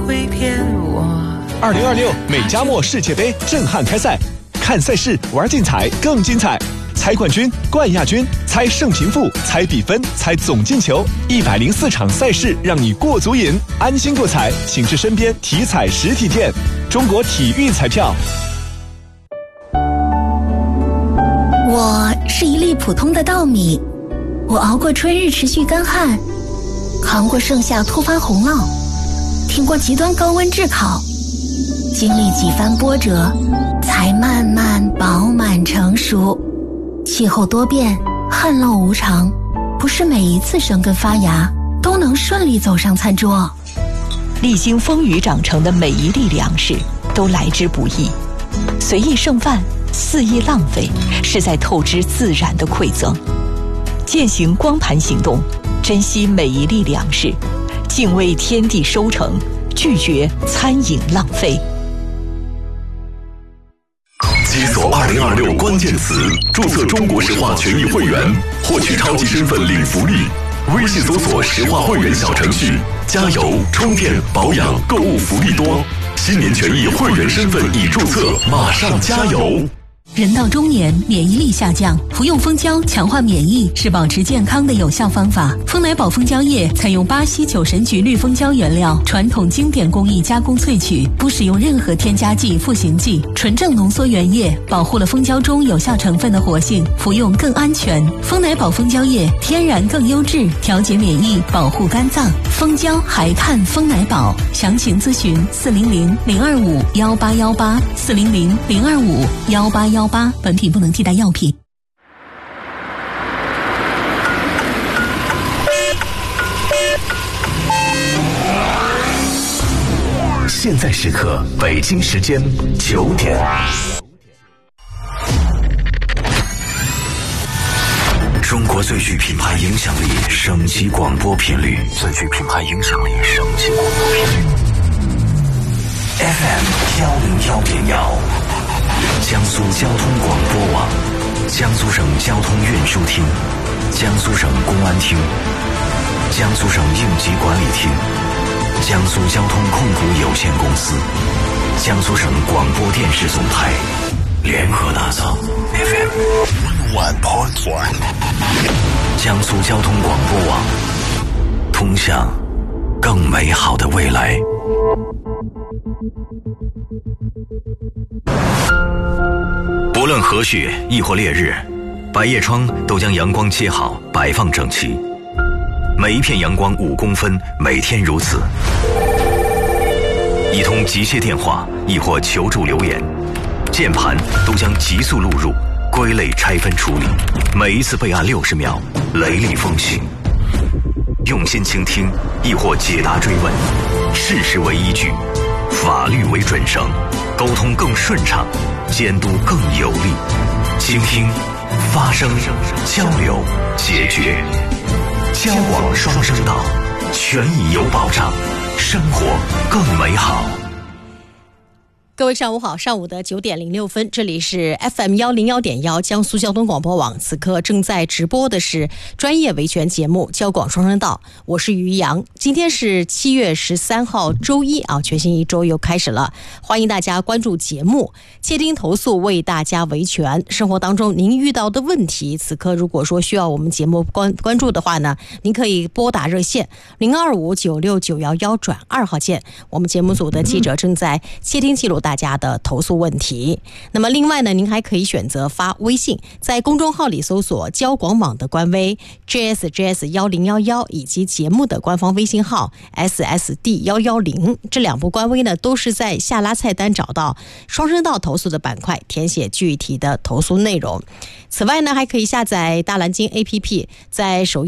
会骗我。 2026美加墨世界杯震撼开赛，看赛事玩竞彩更精彩，猜冠军、冠亚军，猜胜平负，猜比分，猜总进球，104场赛事让你过足瘾，安心过彩，请至身边体彩实体店。中国体育彩票。 我是一粒普通的稻米，我熬过春日持续干旱，扛过盛夏突发洪涝，挺过极端高温炙烤，经历几番波折，才慢慢饱满成熟。气候多变，旱涝无常，不是每一次生根发芽都能顺利走上餐桌。 历经风雨长成的每一粒粮食都来之不易，随意剩饭，肆意浪费，是在透支自然的馈赠。践行光盘行动，珍惜每一粒粮食，敬畏天地收成，拒绝餐饮浪费。 解锁2026关键词，注册中国石化权益会员，获取超级身份领福利。微信搜索石化会员小程序，加油、充电、保养、购物福利多。新年权益会员身份已注册，马上加油！ 人到中年，免疫力下降，服用蜂胶强化免疫是保持健康的有效方法。蜂奶宝蜂胶液采用巴西酒神菊绿蜂胶原料，传统经典工艺加工萃取，不使用任何添加剂、赋形剂，纯正浓缩原液，保护了蜂胶中有效成分的活性，服用更安全。蜂奶宝蜂胶液天然更优质，调节免疫，保护肝脏。蜂胶还看蜂奶宝，详情咨询400-025-1818，400-025-1818。本品不能替代药品。 现在时刻，北京时间9点。中国最具品牌影响力省级广播频率，最具品牌影响力省级广播频率 FM 101.1。江苏交通广播网、江苏省交通运输厅、江苏省公安厅、江苏省应急管理厅、江苏交通控股有限公司、江苏省广播电视总台联合打造 FM 101.1，江苏交通广播网，通向更美好的未来。不论何许，亦或烈日，百叶窗都将阳光接好，摆放整齐。每一片阳光5公分，每天如此。一通急切电话，亦或求助留言，键盘都将急速录入，归类拆分处理。每一次备案60秒，雷厉风行。用心倾听，亦或解答追问，事实为依据，法律为准绳，沟通更顺畅，监督更有力。倾听、发声、交流、解决，交广双声道，权益有保障，生活更美好。 各位上午好，上午的9点06分，这里是 FM 101.1江苏交通广播网，此刻正在直播的是专业维权节目交广双声道，我是于洋。今天是7月13号周一啊，全新一周又开始了，欢迎大家关注节目，接听投诉，为大家维权。生活当中您遇到的问题，此刻如果说需要我们节目关注的话呢，您可以拨打热线025969111转2号键，我们节目组的记者正在接听记录大家的投诉问题。那么另外呢，您还可以选择发微信，在公众号里搜索交广网的官微 JSJS1011 以及节目的官方微信号 SSD110， 这2部官微呢都是在下拉菜单找到双声道投诉的板块，填写具体的投诉内容。此外呢，还可以下载大蓝鲸 APP， 在首页